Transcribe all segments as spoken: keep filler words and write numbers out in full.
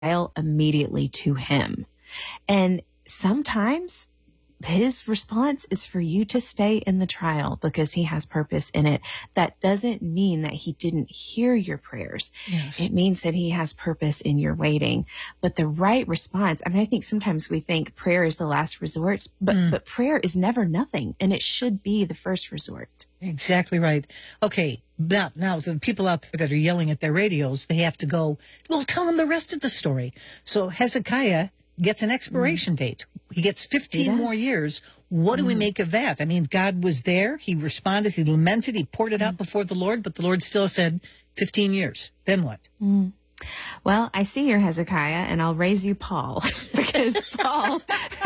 trial immediately to him. And sometimes his response is for you to stay in the trial because he has purpose in it. That doesn't mean that he didn't hear your prayers. Yes. It means that he has purpose in your waiting. But the right response, I mean, I think sometimes we think prayer is the last resort, but, mm. but prayer is never nothing, and it should be the first resort. Exactly right. Okay, now, now the people out there that are yelling at their radios, they have to go, well, tell them the rest of the story. So Hezekiah gets an expiration mm. date. He gets fifteen more years. What do mm. we make of that? I mean, God was there. He responded. He lamented. He poured it out mm. before the Lord, but the Lord still said fifteen years. Then what? Mm. Well, I see your Hezekiah, and I'll raise you Paul, because Paul,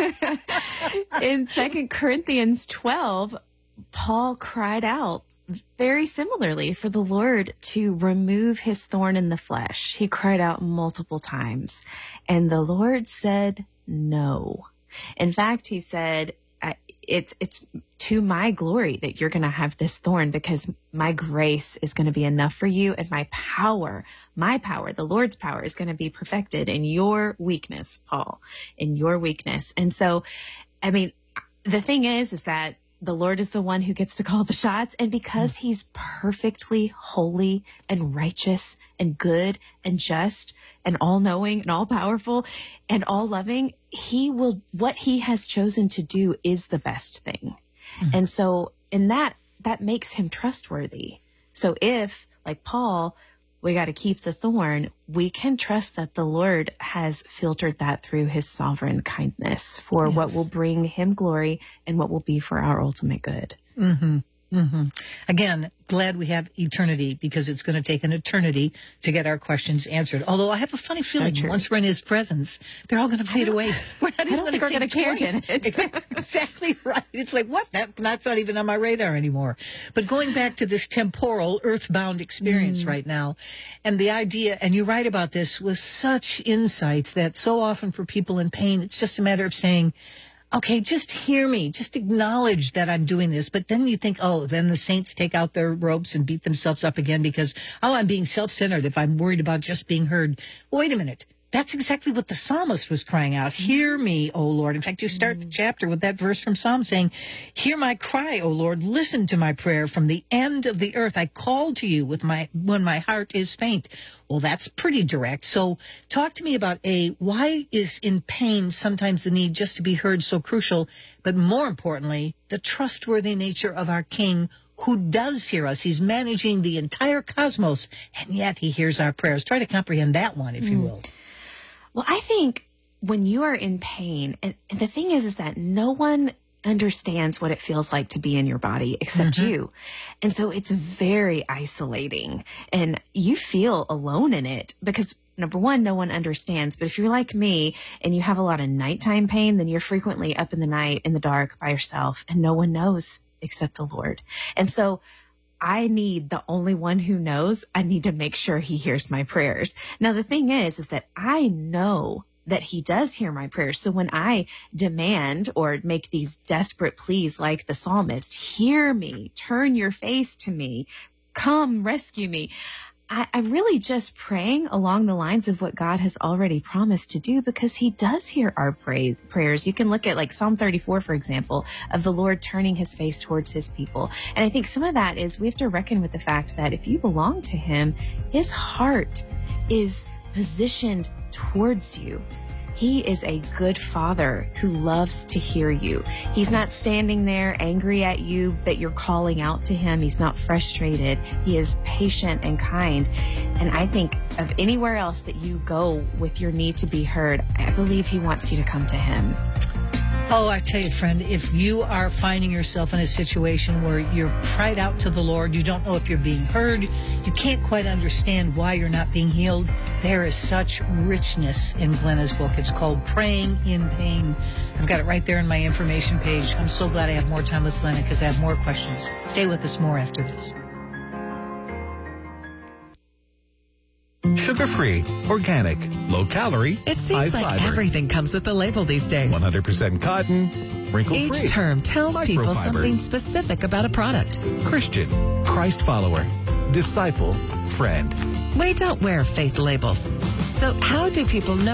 in Second Corinthians twelve, Paul cried out very similarly for the Lord to remove his thorn in the flesh. He cried out multiple times, and the Lord said no. In fact, he said, it's it's to my glory that you're going to have this thorn, because my grace is going to be enough for you, and my power, my power, the Lord's power is going to be perfected in your weakness, Paul, in your weakness. And so, I mean, the thing is, is that the Lord is the one who gets to call the shots. And because he's perfectly holy and righteous and good and just and all-knowing and all-powerful and all-loving, he will, what he has chosen to do is the best thing. Mm-hmm. And so in that, that makes him trustworthy. So if, like Paul, we got to keep the thorn, we can trust that the Lord has filtered that through his sovereign kindness for yes. what will bring him glory and what will be for our ultimate good. Mm-hmm. Mm-hmm. Again, glad we have eternity, because it's going to take an eternity to get our questions answered. Although I have a funny feeling so once we're in his presence, they're all going to fade away. We're not even going to care, Janet. Exactly right. It's like, what? That, that's not even on my radar anymore. But going back to this temporal, earthbound experience mm. right now, and the idea, and you write about this with such insights that so often for people in pain, it's just a matter of saying, okay, just hear me. Just acknowledge that I'm doing this. But then you think, oh, then the saints take out their ropes and beat themselves up again because, oh, I'm being self-centered if I'm worried about just being heard. Wait a minute. That's exactly what the psalmist was crying out. Hear me, O Lord. In fact, you start the chapter with that verse from Psalm saying, hear my cry, O Lord. Listen to my prayer from the end of the earth. I call to you with my when my heart is faint. Well, that's pretty direct. So talk to me about, A, why is in pain sometimes the need just to be heard so crucial, but more importantly, the trustworthy nature of our King, who does hear us. He's managing the entire cosmos, and yet he hears our prayers. Try to comprehend that one, if mm. you will. Well, I think when you are in pain, and, and the thing is, is that no one understands what it feels like to be in your body except mm-hmm. you. And so it's very isolating, and you feel alone in it because, number one, no one understands. But if you're like me and you have a lot of nighttime pain, then you're frequently up in the night in the dark by yourself, and no one knows except the Lord. And so I need the only one who knows. I need to make sure he hears my prayers. Now, the thing is, is that I know that he does hear my prayers. So when I demand or make these desperate pleas like the psalmist, hear me, turn your face to me, come rescue me, I, I'm really just praying along the lines of what God has already promised to do, because he does hear our pray, prayers. You can look at like Psalm thirty-four, for example, of the Lord turning his face towards his people. And I think some of that is we have to reckon with the fact that if you belong to him, his heart is positioned towards you. He is a good father who loves to hear you. He's not standing there angry at you that you're calling out to him. He's not frustrated. He is patient and kind. And I think of anywhere else that you go with your need to be heard, I believe he wants you to come to him. Oh, I tell you, friend, if you are finding yourself in a situation where you're cried out to the Lord, you don't know if you're being heard, you can't quite understand why you're not being healed, there is such richness in Glenna's book. It's called Praying in Pain. I've got it right there in my information page. I'm so glad I have more time with Glenna because I have more questions. Stay with us more after this. Sugar-free, organic, low-calorie, It seems like high-fiber. Everything comes with a label these days. one hundred percent cotton, wrinkle-free. Each term tells people microfiber. something specific about a product. Christian, Christ follower, disciple, friend. We don't wear faith labels. So So how do people know